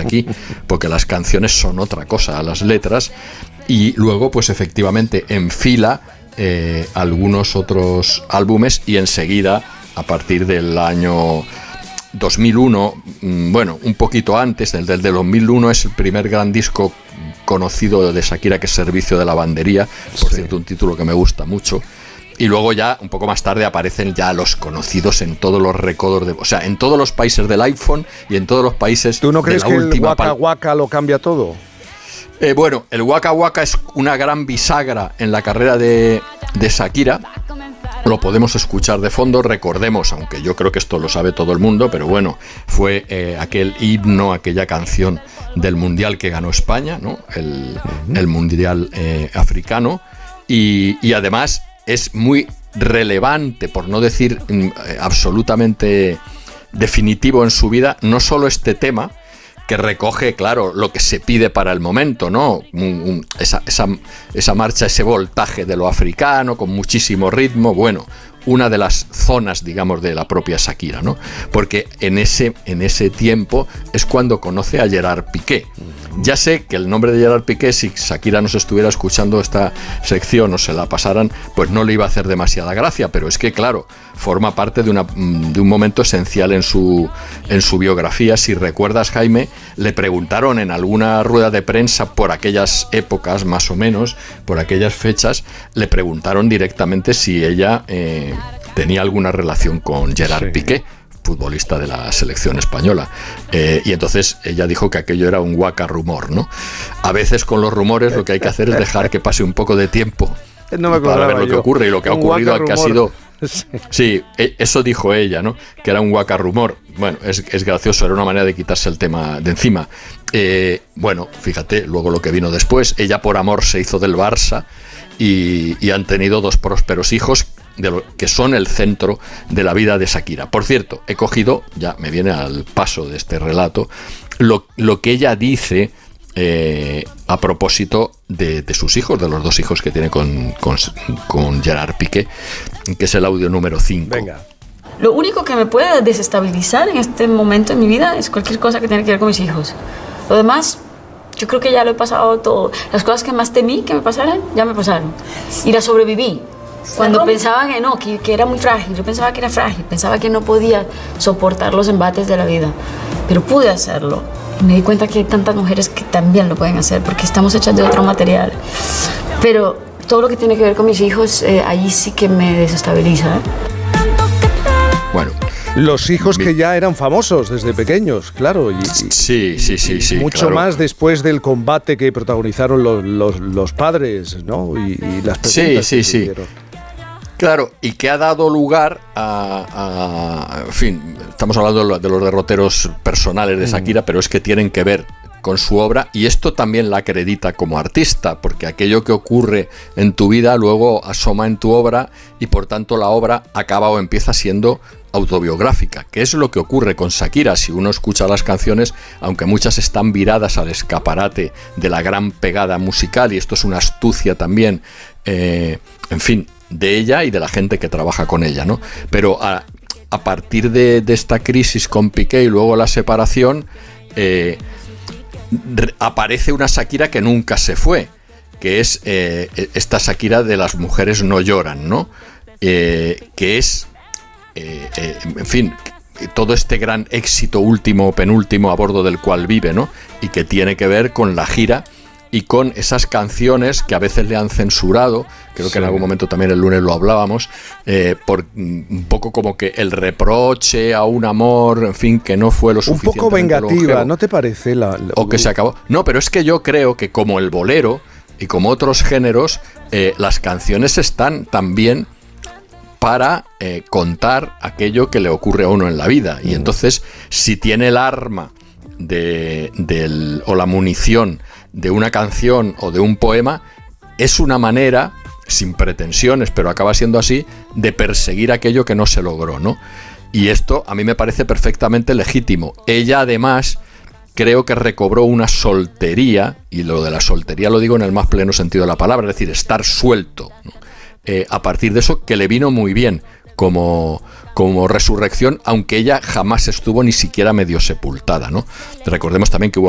aquí, porque las canciones son otra cosa a las letras, y luego pues efectivamente enfila algunos otros álbumes, y enseguida, a partir del año 2001, bueno, un poquito antes, del 2001 es el primer gran disco conocido de Shakira, que es Servicio de Lavandería, por cierto, un título que me gusta mucho. Y luego ya, un poco más tarde, aparecen ya los conocidos en todos los récords, o sea, en todos los países del iPhone y en todos los países de la última. ¿Tú no crees que el Waka Waka lo cambia todo? Bueno, el Waka Waka es una gran bisagra en la carrera de Shakira. Lo podemos escuchar de fondo. Recordemos, aunque yo creo que esto lo sabe todo el mundo, pero bueno, fue aquel himno, aquella canción del Mundial que ganó España, ¿no? El Mundial africano. Y además es muy relevante, por no decir absolutamente definitivo en su vida, no solo este tema, que recoge, claro, lo que se pide para el momento, ¿no? Esa marcha, ese voltaje de lo africano, con muchísimo ritmo, bueno, una de las zonas, digamos, de la propia Shakira, ¿no? Porque en ese tiempo es cuando conoce a Gerard Piqué. Ya sé que el nombre de Gerard Piqué, si Shakira nos estuviera escuchando esta sección o se la pasaran, pues no le iba a hacer demasiada gracia, pero es que, claro, forma parte de un momento esencial en su biografía. Si recuerdas, Jaime, le preguntaron en alguna rueda de prensa por aquellas épocas, más o menos, por aquellas fechas, le preguntaron directamente si ella tenía alguna relación con Gerard Piqué, futbolista de la selección española, y entonces ella dijo que aquello era un Waka rumor, ¿no? A veces con los rumores lo que hay que hacer es dejar que pase un poco de tiempo para ver lo que ocurre, y lo que ha ocurrido que ha sido... Sí, eso dijo ella, ¿no? Que era un Waka rumor. Bueno, es gracioso, era una manera de quitarse el tema de encima. Bueno, fíjate, luego lo que vino después. Ella por amor se hizo del Barça y han tenido 2 prósperos hijos que son el centro de la vida de Shakira. Por cierto, he cogido, ya me viene al paso de este relato, lo que ella dice a propósito de sus hijos, de los 2 hijos que tiene con Gerard Piqué, que es el audio número 5. Venga. Lo único que me puede desestabilizar en este momento de mi vida es cualquier cosa que tenga que ver con mis hijos. Lo demás, yo creo que ya lo he pasado todo. Las cosas que más temí que me pasaran, ya me pasaron. Y las sobreviví. Cuando pensaba que no, que era muy frágil, yo pensaba que era frágil, pensaba que no podía soportar los embates de la vida, pero pude hacerlo. Y me di cuenta que hay tantas mujeres que también lo pueden hacer, porque estamos hechas de otro material. Pero todo lo que tiene que ver con mis hijos, ahí sí que me desestabiliza, ¿eh? Bueno, los hijos que ya eran famosos desde pequeños, claro. Sí. Mucho claro. más después del combate que protagonizaron los padres, ¿no? Y las preguntas que hicieron. Claro, y que ha dado lugar en fin, estamos hablando de los derroteros personales de Shakira, pero es que tienen que ver con su obra, y esto también la acredita como artista, porque aquello que ocurre en tu vida luego asoma en tu obra, y por tanto la obra acaba o empieza siendo autobiográfica, que es lo que ocurre con Shakira. Si uno escucha las canciones, aunque muchas están viradas al escaparate de la gran pegada musical, y esto es una astucia también, en fin, de ella y de la gente que trabaja con ella, ¿no? Pero a partir de esta crisis con Piqué y luego la separación, aparece una Shakira que nunca se fue, que es esta Shakira de Las mujeres no lloran, ¿no? Que es, en fin, todo este gran éxito último, penúltimo, a bordo del cual vive, ¿no? Y que tiene que ver con la gira y con esas canciones que a veces le han censurado, creo que en algún momento también el lunes lo hablábamos, por un poco como que el reproche a un amor, en fin, que no fue lo suficientemente un poco vengativa, longevo, ¿no te parece? O que se acabó. No, pero es que yo creo que como el bolero y como otros géneros, las canciones están también para contar aquello que le ocurre a uno en la vida. Y entonces, si tiene el arma o la munición de una canción o de un poema, es una manera, sin pretensiones, pero acaba siendo así, de perseguir aquello que no se logró, ¿no? Y esto a mí me parece perfectamente legítimo. Ella, además, creo que recobró una soltería, y lo de la soltería lo digo en el más pleno sentido de la palabra, es decir, estar suelto, ¿no? A partir de eso, que le vino muy bien como resurrección, aunque ella jamás estuvo ni siquiera medio sepultada, ¿no? Recordemos también que hubo